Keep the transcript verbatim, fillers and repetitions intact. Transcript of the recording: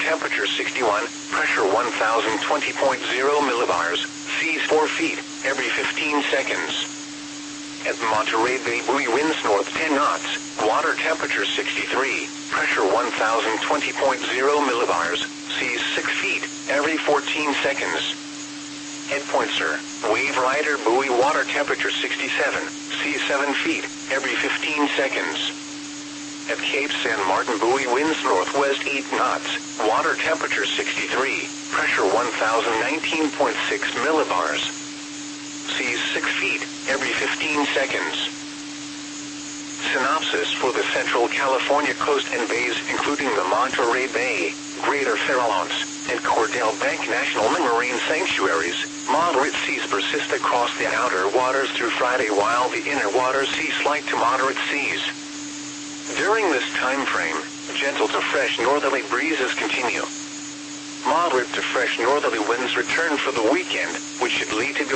temperature sixty-one, pressure one thousand twenty point zero millibars, seas four feet, every fifteen seconds. At Monterey Bay buoy winds north ten knots, water temperature sixty-three, pressure one thousand twenty point zero millibars, seas six feet, every fourteen seconds. Head point, sir. Wave rider buoy water temperature sixty-seven, seas seven feet, every fifteen seconds. At Cape San Martin buoy winds northwest eight knots, water temperature sixty-three, pressure one thousand nineteen point six millibars. Seas six feet, every fifteen seconds. Synopsis for the Central California coast and bays including the Monterey Bay, Greater Farallones, and Cordell Bank National Marine Sanctuaries. Moderate seas persist across the outer waters through Friday while the inner waters see slight to moderate seas. During this time frame, gentle to fresh northerly breezes continue. Moderate to fresh northerly winds return for the weekend, which should lead to